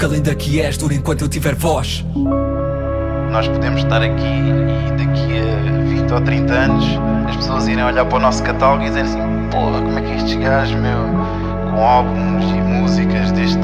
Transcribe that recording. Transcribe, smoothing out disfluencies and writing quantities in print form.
Que além daqui és, dura enquanto eu tiver voz. Nós podemos estar aqui e daqui a 20 ou 30 anos as pessoas irem olhar para o nosso catálogo e dizer assim: porra, como é que estes gajos, meu, com álbuns e músicas deste